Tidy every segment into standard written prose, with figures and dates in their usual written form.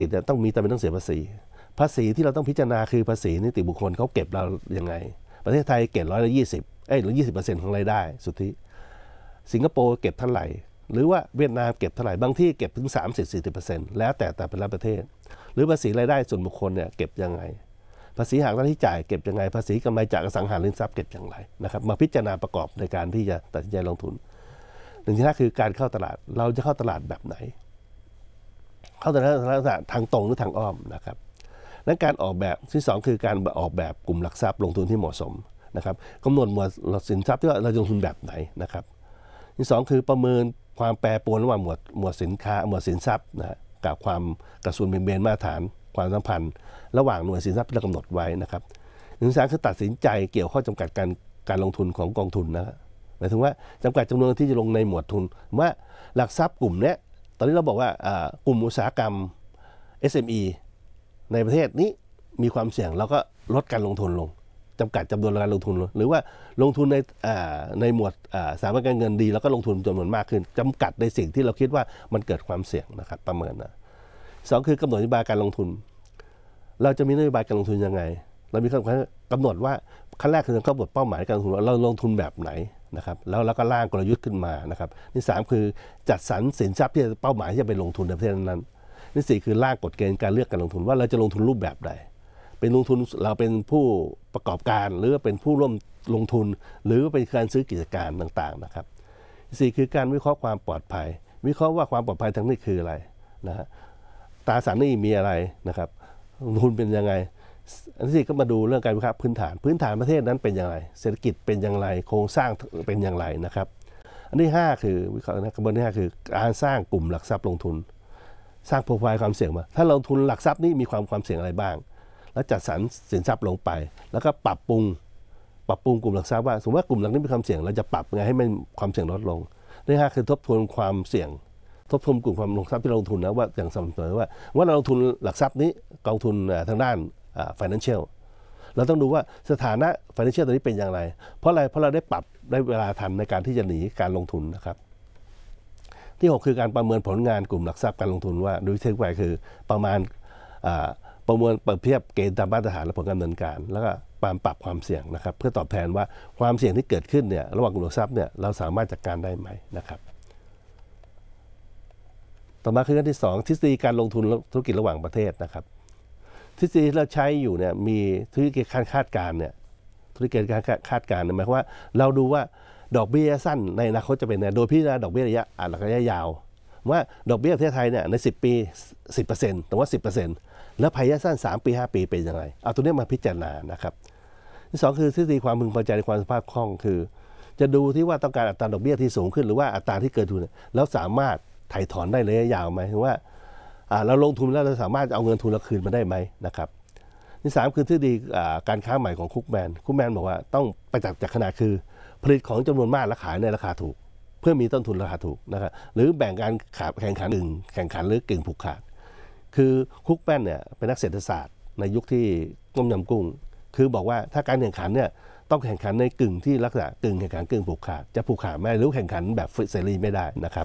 เนี่ยต้องมีแต่เป็นต้องเสียภาษีที่เราต้องพิจารณาคือภาษีนิติบุคคลเขาเก็บเรายังไงประเทศไทยเก็บ120หรือ20%ของรายได้สุทธิสิงคโปร์เก็บเท่าไหร่หรือว่าเวียดนามเก็บเท่าไหร่บางที่เก็บถึง30-40%แล้วแต่ละประเทศหรือภาษีรายได้ส่วนบุคคลเนี่ยเก็บยังไงภาษีหักหน้าที่จ่ายเก็บยังไงภาษีกำไรจากอสังหาริมทรัพย์เก็บอย่างไรนะครับมาพิจารณาประกอบในการที่จะตัดสินใจลงทุนหนึ่งที่น่าคือการเข้าตลาดเราจะเข้าตลาดแบบไหนเข้าตลาดทางตรงหรือทางอ้อมนะครับนั้นการออกแบบที่2คือการออกแบบกลุ่มหลักทรัพย์ลงทุนที่เหมาะสมนะครับกำหนดหมวดสินทรัพย์ที่เราลงทุนแบบไหนนะครับที่2คือประเมินความแปรปรวนระหว่างหมวดสินค้าหมวดสินทรัพย์นะกับความกระสุนเบนเบนมาตรฐานความสัมพันธ์ระหว่างหน่วยสินทรัพย์ที่เรากำหนดไว้นะครับที่3คือตัดสินใจเกี่ยวข้อจำกัดการลงทุนของกองทุนนะหมายถึงว่าจำกัดจำนวนที่จะลงในหมวดทุนว่าหลักทรัพย์กลุ่มนี้ตอนนี้เราบอกว่ากลุ่มอุตสาหกรรม SME ในประเทศนี้มีความเสี่ยงเราก็ลดการลงทุนลงจำกัดจำนวนการลงทุนหรือว่าลงทุนในหมวดสถาบันการเงินดีแล้วก็ลงทุนจำนวนมากขึ้นจำกัดในสิ่งที่เราคิดว่ามันเกิดความเสี่ยงนะครับประเมินนะ2คือกำหนดนโยบายการลงทุนเราจะมีนโยบายการลงทุนยังไงเรามีกำหนดว่าขั้นแรกคือกำหนดเป้าหมายการลงทุนเราลงทุนแบบไหนนะครับแล้วก็ร่างกลยุทธ์ขึ้นมานะครับที่3คือจัดสรรสินทรัพย์ที่เป้าหมายที่จะไปลงทุนในประเทศนั้นที่4คือร่างกฎเกณฑ์การเลือกการลงทุนว่าเราจะลงทุนรูปแบบใดเป็นลงทุนเราเป็นผู้ประกอบการหรือเป็นผู้ร่วมลงทุนหรือเป็นการซื้อกิจการต่างๆนะครับ4คือการวิเคราะห์ความปลอดภัยวิเคราะห์ว่าความปลอดภัยทางนี้คืออะไรนะฮะตราสารหนี้มีอะไรนะครับลงทุนเป็นยังไงอันที่4ก็มาดูเรื่องการวิเคราะห์พื้นฐานประเทศนั้นเป็นอย่างไรเศรษฐกิจเป็นอย่างไรโครงสร้างเป็นอย่างไรนะครับอันที่5คือวิเคราะห์กระบวนการที่5คือการสร้างกลุ่มหลักทรัพย์ลงทุนสร้างโปรไฟล์ความเสี่ยงมาถ้าลงทุนหลักทรัพย์นี้มีความเสี่ยงอะไรบ้างแล้วจัดสรรสินทรัพย์ลงไปแล้วก็ปรับปรุงกลุ่มหลักทรัพย์ว่าสมมติว่ากลุ่มหลักนี้มีความเสี่ยงเราจะปรับยังไงให้มันความเสี่ยงลดลงที่5คือทบทวนความเสี่ยงทบทวนกลุ่มความลงทุนที่เราลงทุนนะว่าอย่างสม่ำเสมอว่าเราลงทุนหลักทรัพย์นี้กองทุนทางด้านfinancial เราต้องดูว่าสถานะ financial ตัวนี้เป็นอย่างไรเพราะเราได้ปรับได้เวลาทันในการที่จะหนีการลงทุนนะครับที่6คือการประเมินผลงานกลุ่มหลักทรัพย์การลงทุนว่าโดยเทคนิคคือประมาณประเมินเปรียบเทียบเกณฑ์ตามมาตรฐานและผลการดำเนินการแล้วก็ปรับความเสี่ยงนะครับเพื่อตอบแทนว่าความเสี่ยงที่เกิดขึ้นเนี่ยระหว่างกลุ่มหลักทรัพย์เนี่ยเราสามารถจัดการได้ไหมนะครับต่อมาคือขั้นที่2ทฤษฎีการลงทุนธุรกิจระหว่างประเทศนะครับทฤษฎีที่เราใช้อยู่เนี่ยมีธุรกิจการคาดการณ์เนี่ยธุรกิจการคาดการณ์หมายความว่าเราดูว่าดอกเบี้ยสั้นในอนาคตจะเป็นไงโดยพิจารณาดอกเบี้ยระยะยาวว่าดอกเบี้ยประเทศไทยเนี่ยใน10 ปี 10% แต่ว่า 10% แล้วระยะสั้น3 ปี 5 ปีเป็นยังไงเอาตัวนี้มาพิจารณานะครับที่2คือทฤษฎีความพึงพอใจในความสภาพคล่องคือจะดูที่ว่าต้องการอัตราดอกเบี้ยที่สูงขึ้นหรือว่าอัตราที่เกินทุนแล้วสามารถถ่ายถอนได้ระยะยาวไหมว่าเราลงทุนแล้วเราสามารถเอาเงินทุนเราคืนมาได้ไหมนะครับที่3คือทฤษฎีการค้าใหม่ของคุกแมนบอกว่าต้องไปจากขนาดคือผลิตของจำนวนมากและขายในราคาถูกเพื่อมีต้นทุนราคาถูกนะครับหรือแบ่งการแข่งขันหรือกึ่งผูกขาดคือคุกแมนเนี่ยเป็นนักเศรษฐศาสตร์ในยุคที่ต้มยำกุ้งคือบอกว่าถ้าการแข่งขันเนี่ยต้องแข่งขันในกึ่งที่ลักษณะกึ่งแข่งขันกึ่งผูกขาดจะผูกขาดไม่หรือแข่งขันแบบเสรีไม่ได้นะครับ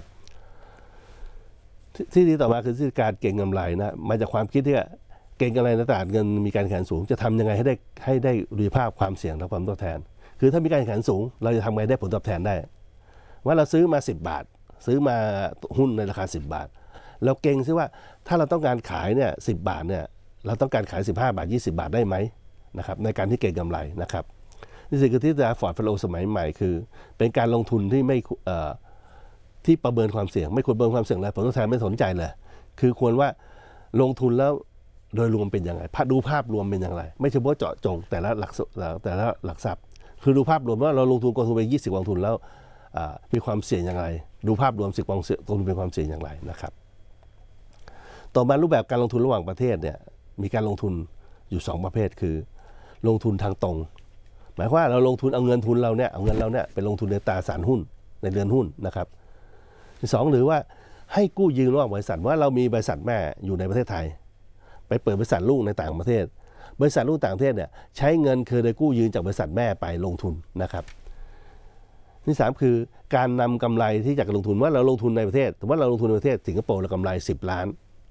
ที่ต่อมาคือการเก็งกำไรนะมาจากความคิดที่เก็งกำไรในตลาดเงินมีการแข่งขันสูงจะทำยังไงให้ได้ประสิทธิภาพความเสี่ยงและความตอบแทนคือถ้ามีการแข่งขันสูงเราจะทำไงได้ผลตอบแทนได้ว่าเราซื้อมา10 บาทซื้อมาหุ้นในราคา10 บาทเราเก็งซิว่าถ้าเราต้องการขายเนี่ย10 บาทเนี่ยเราต้องการขาย15 บาท 20 บาทได้ไหมนะครับในการที่เก็งกำไรนะครับนี่คือที่ฟอร์ดเฟลโลสมัยใหม่คือเป็นการลงทุนที่ไม่ที่ประเมินความเสี่ยงไม่ควรประเมินความเสี่ยงเลยผลตอบแทนไม่สนใจเลยคือควรว่าลงทุนแล้วโดยรวมเป็นยังไงดูภาพรวมเป็นอย่างไรไม่เฉพาะเจาะจงแต่ละหลักทรัพย์คือดูภาพรวมว่าเราลงทุนกองทุนไป20 กองทุนแล้วมีความเสี่ยงอย่างไรดูภาพรวม10 กองทุนเป็นความเสี่ยงอย่างไรนะครับต่อมารูปแบบการลงทุนระหว่างประเทศเนี่ยมีการลงทุนอยู่2 ประเภทคือลงทุนทางตรงหมายความว่าเราลงทุนเอาเงินเราเนี่ยไปลงทุนในตราสารหุ้นในเรือนหุ้นนะครับที่2หรือว่าให้กู้ยืมระหว่างบริษัทว่าเรามีบริษัทแม่อยู่ในประเทศไทยไปเปิดบริษัทลูกในต่างประเทศบริษัทลูกต่างประเทศเนี่ยใช้เงินเคยได้กู้ยืมจากบริษัทแม่ไปลงทุนนะครับที่3คือการนำกำไรที่จากลงทุนว่าเราลงทุนในประเทศแต่ว่าเราลงทุนในประเทศสิงคโปร์เรากำไร10 ล้าน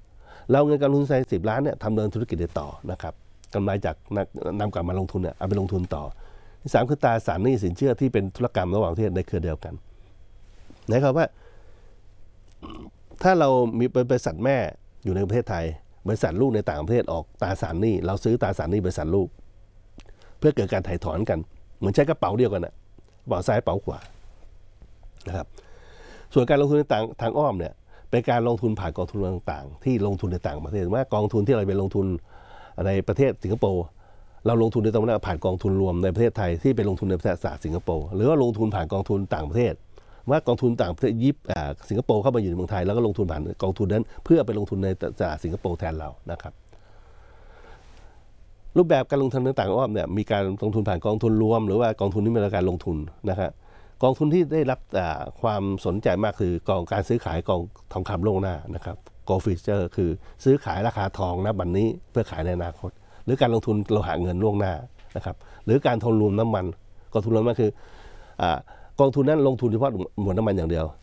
เราเงินการลงทุนใส่10 ล้านเนี่ยทำเดินธุรกิจได้ต่อนะครับกำไรจากนำกลับมาลงทุนเนี่ยเอาไปลงทุนต่อที่3คือตราสารหนี้สินเชื่อที่เป็นธุรกรรมระหว่างประเทศในเครือเดียวกันนะครับว่าถ้าเรามีบริษัทแม่อยู่ในประเทศไทยบริษัทลูกในต่างประเทศออกตราสารหนี้เราซื้อตราสารหนี้บริษัทลูกเพื่อเกิดการถ่ายถอนกันเหมือนใช้กระเป๋าเดียวกันนะกระเป๋าซ้ายกระเป๋าขวานะครับส่วนการลงทุนในทางอ้อมเนี่ยเป็นการลงทุนผ่านกองทุนต่างๆที่ลงทุนในต่างประเทศว่ากองทุนที่เราไปลงทุนในประเทศสิงคโปร์เราลงทุนในตรงนั้นผ่านกองทุนรวมในประเทศไทยที่ไปลงทุนในประเทศสิงคโปร์หรือว่าลงทุนผ่านกองทุนต่างประเทศว่ากองทุนต่างประเทศสิงคโปร์เข้ามาอยู่ในเมืองไทยแล้วก็ลงทุนผ่านกองทุนนั้นเพื่อไปลงทุนในตลาดสิงคโปร์แทนเรานะครับรูปแบบการลงทุนต่างๆอ้อมเนี่ยมีการลงทุนผ่านกองทุนรวมหรือว่ากองทุนที่มีการลงทุนนะครับกองทุนที่ได้รับความสนใจมากคือกองการซื้อขายกองทองคำล่วงหน้านะครับgold future คือซื้อขายราคาทองณบัดนี้เพื่อขายในอนาคตหรือการลงทุนโลหะเงินล่วงหน้านะครับหรือการทุนรวมน้ำมันกองทุนรวมน้ำมันคือกองทุนนั้นลงทุนเฉพาะหมวดน้ำมันอย่างเดียว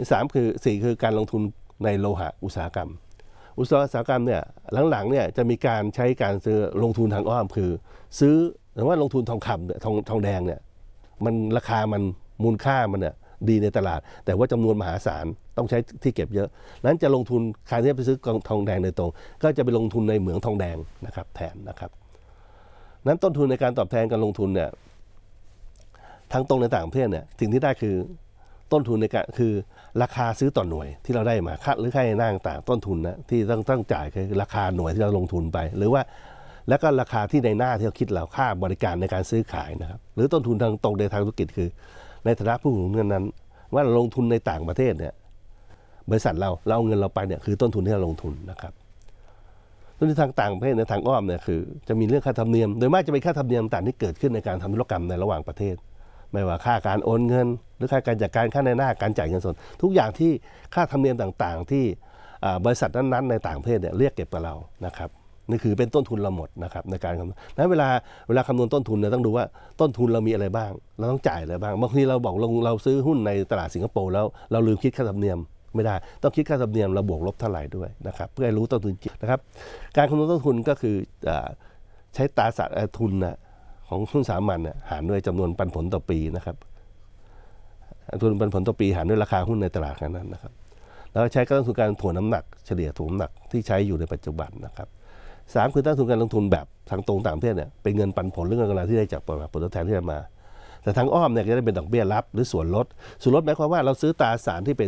4คือการลงทุนในโลหะอุตสาหกรรมเนี่ยหลังๆเนี่ยจะมีการใช้การซื้อลงทุนทางอ้อมคือซื้อหรือว่าลงทุนทองคำทองแดงเนี่ยมันราคามันมูลค่ามันเนี่ยดีในตลาดแต่ว่าจำนวนมหาศาลต้องใช้ที่เก็บเยอะนั้นจะลงทุนใครที่ไปซื้อทองแดงโดยตรงก็จะไปลงทุนในเหมืองทองแดงนะครับแทนนะครับนั้นต้นทุนในการตอบแทนการลงทุนเนี่ยทั้งตรงในต่างประเทศเนี่ยสิ่งที่ได้คือต้นทุนในการคือราคาซื้อต่อหน่วยที่เราได้มาค่าหรือค่าในหน้าต่างต้นทุนนะที่ต้องจ่ายคือราคาหน่วยที่เราลงทุนไปหรือว่าแล้วก็ราคาที่ในหน้าที่เราคิดเราค่าบริการในการซื้อขายนะครับหรือต้นทุนทางตรงในทางธุรกิจคือในฐานะผู้ลงทุนนั้นว่าเราลงทุนในต่างประเทศเนี่ยบริษัทเราเอาเงินเราไปเนี่ยคือต้นทุนที่เราลงทุนนะครับต้นทุนทางต่างประเทศในทางอ้อมเนี่ยคือจะมีเรื่องค่าธรรมเนียมโดยมากจะเป็นค่าธรรมเนียมต่างที่เกิดขึ้นในการทำธุรกรรมในระหว่างประเทศไม่ว่าค่าการโอนเงินหรือค่าการจัดการค่าในหน้าการจ่ายเงินสดทุกอย่างที่ค่าธรรมเนียมต่างๆที่บริษัทนั้นๆในต่างประเทศเนี่ยเรียกเก็บกับเรานะครับนี่คือเป็นต้นทุนเราหมดนะครับในการคำนวณนั้นเวลาคำนวณต้นทุนเนี่ยต้องดูว่าต้นทุนเรามีอะไรบ้างเราต้องจ่ายอะไรบ้างบางทีเราบอกเราซื้อหุ้นในตลาดสิงคโปร์แล้วเราลืมคิดค่าธรรมเนียมไม่ได้ต้องคิดค่าธรรมเนียมเราบวกลบเท่าไหร่ด้วยนะครับเพื่อให้รู้ต้นทุนจริงนะครับการคำนวณต้นทุนก็คือใช้ตราสารทุนของหุ้นสามัญหารด้วยจำนวนปันผลต่อปีนะครับทุนปันผลต่อปีหารด้วยราคาหุ้นในตลาดนั้นนะครับแล้วใช้ต้นทุนการถ่วงน้ำหนักเฉลี่ยถ่วงน้ำหนักที่ใช้อยู่ในปัจจุบันนะครับ3คือต้นทุนการลงทุนแบบทางตรงต่างประเทศเนี่ยเป็นเงินปันผลหรือเงินกำไรที่ได้จากผลตอบแทนที่ได้มาแต่ทางอ้อมเนี่ยจะได้เป็นดอกเบี้ยรับหรือส่วนลดหมายความว่าเราซื้อตราสารที่เป็น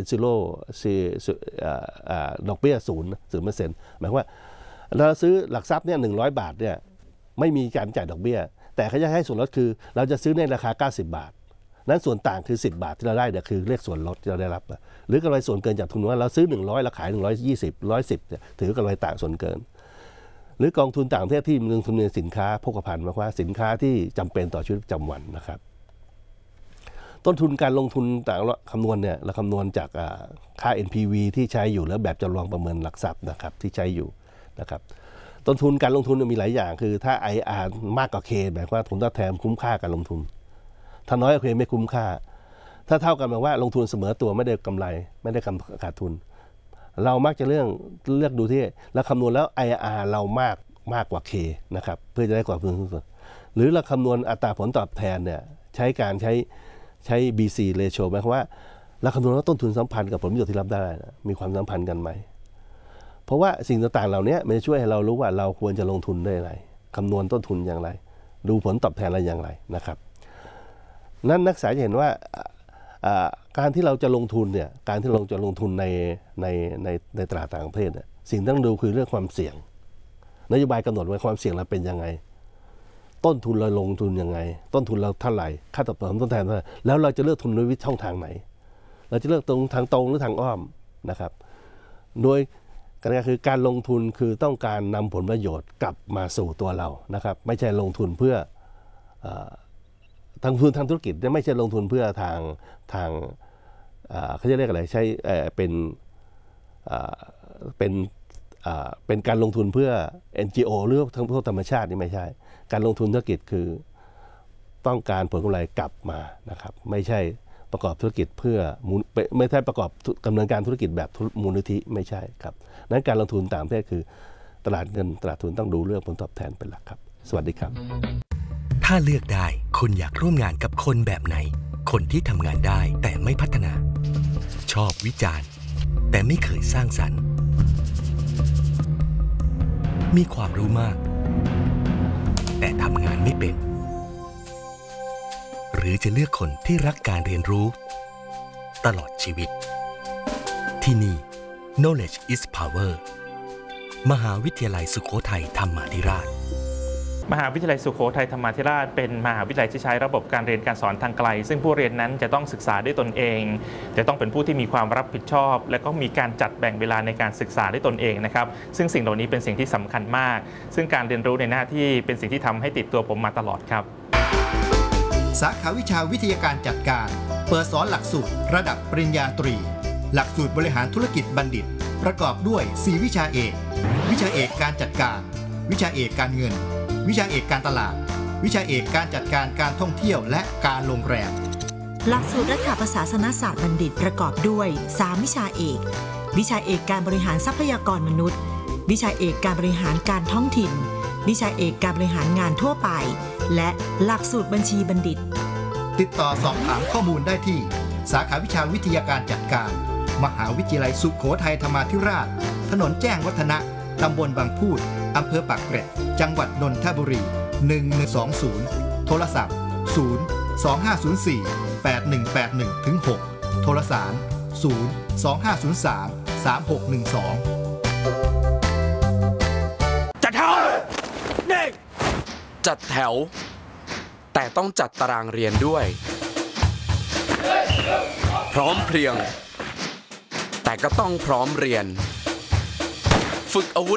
ดอกเบี้ย0%หมายความว่าเราซื้อหลักทรัพย์เนี่ย100 บาทเนี่ยไม่มีการจ่ายดอกเบี้ยแต่เขาจะให้ส่วนลดคือเราจะซื้อในราคา90 บาทนั้นส่วนต่างคือ10 บาทที่เราได้เนี่ยคือเรียกส่วนลดที่เราได้รับหรือกำไรส่วนเกินจากทุนว่าเราซื้อ100เราขาย110เนี่ยถือกำไรต่างส่วนเกินหรือกองทุนต่างประเทศที่ลงทุนในสินค้าโภคภัณฑ์หมายความว่าสินค้าที่จำเป็นต่อชีวิตประจำวันนะครับต้นทุนการลงทุนต่างคำนวณเนี่ยเราคำนวณจากค่า NPV ที่ใช้อยู่แล้วแบบจำลองประเมินหลักทรัพย์นะครับที่ใช้อยู่นะครับต้นทุนการลงทุนมีหลายอย่างคือถ้า IR มากกว่า K หมายความว่าผลตอบแทนคุ้มค่าการลงทุนถ้าน้อยกว่า K ไม่คุ้มค่าถ้าเท่ากันแปลว่าลงทุนเสมอตัวไม่ได้กำไรไม่ได้ขาดทุนเรามักจะเลือกดูที่เราคำนวณแล้ว IR เรามากกว่า K นะครับเพื่อจะได้กว่าทุนสุดหรือเราคำนวณอัตราผลตอบแทนเนี่ยใช้ BC ratio หมายความว่าเราคำนวณว่าต้นทุนสัมพันธ์กับผลประโยชน์ที่รับได้มีความสัมพันธ์กันไหมเพราะว่าสิ่งต่างๆเหล่านี้มันจะช่วยให้เรารู้ว่าเราควรจะลงทุนได้อะไรคำนวณต้นทุนอย่างไรดูผลตอบแทนอะไรอย่างไรนะครับนั้นนักศึกษาจะเห็นว่าการที่เราจะลงทุนเนี่ยการที่เราจะลงทุนในตลาดต่างประเทศสิ่งที่ต้องดูคือเรื่องความเสี่ยงนโยบายกำหนดไว้ความเสี่ยงเราเป็นยังไงต้นทุนเราลงทุนยังไงต้นทุนเราเท่าไหร่ค่าตอบแทนต้นแทนเท่าไหร่แล้วเราจะเลือกทุนโดยวิธีช่องทางไหนเราจะเลือกทางตรงหรือทางอ้อมนะครับโดยก็คือการลงทุนคือต้องการนำผลประโยชน์กลับมาสู่ตัวเรานะครับไม่ใช่ลงทุนเพื่อทางธุรกิจไม่ใช่ลงทุนเพื่อทางเขาจะเรียกอะไรใช้เป็นการลงทุนเพื่อ NGO หรือทั้งพวกธรรมชาตินี่ไม่ใช่การลงทุนธุรกิจคือต้องการผลกำไรกลับมานะครับไม่ใช่ประกอบธุรกิจเพื่อไม่ใช่ประกอบดำเนินการธุรกิจแบบมูลนิธิไม่ใช่ครับนั้นการลงทุนต่างประเทศคือตลาดเงินตลาดทุนต้องดูเรื่องผลตอบแทนเป็นหลักครับสวัสดีครับถ้าเลือกได้คุณอยากร่วมงานกับคนแบบไหนคนที่ทำงานได้แต่ไม่พัฒนาชอบวิจารณ์แต่ไม่เคยสร้างสรรค์มีความรู้มากแต่ทำงานไม่เป็นหรือจะเลือกคนที่รักการเรียนรู้ตลอดชีวิตที่นี่ Knowledge is Power มหาวิทยาลัยสุโขทัยธรรมาธิราชมหาวิทยาลัยสุโขทัยธรรมาธิราชเป็นมหาวิทยาลัยที่ใช้ระบบการเรียนการสอนทางไกลซึ่งผู้เรียนนั้นจะต้องศึกษาด้วยตนเองจะต้องเป็นผู้ที่มีความรับผิดชอบและก็มีการจัดแบ่งเวลาในการศึกษาด้วยตนเองนะครับซึ่งสิ่งเหล่านี้เป็นสิ่งที่สำคัญมากซึ่งการเรียนรู้ในหน้าที่เป็นสิ่งที่ทำให้ติดตัวผมมาตลอดครับสาขาวิชาวิทยาการจัดการเปิดสอนหลักสูตรระดับปริญญาตรีหลักสูตรบริหารธุรกิจบัณฑิตประกอบด้วย4วิชาเอกวิชาเอกการจัดการวิชาเอกการเงินวิชาเอกการตลาดวิชาเอกการจัดการการท่องเที่ยวและการโรงแรมหลักสูตรรัฐประศาสนศาสตร์บัณฑิตประกอบด้วย3วิชาเอกวิชาเอกการบริหารทรัพยากรมนุษย์วิชาเอกการบริหารการท้องถิ่นวิชาเอกการบริหารงานทั่วไปและหลักสูตรบัญชีบัณฑิตติดต่อสอบถามข้อมูลได้ที่สาขาวิชาวิทยาการจัดการมหาวิทยาลัยสุโขทัยธรรมาธิราชถนนแจ้งวัฒนะตำบลบางพูดอำเภอปากเกร็ดจังหวัดนนทบุรี1120โทรศัพท์025048181-6โทรสาร025033612 จัดแถวจัดแถวแต่ต้องจัดตารางเรียนด้วยพร้อมเพรียงแต่ก็ต้องพร้อมเรียนฝึกอาวุธ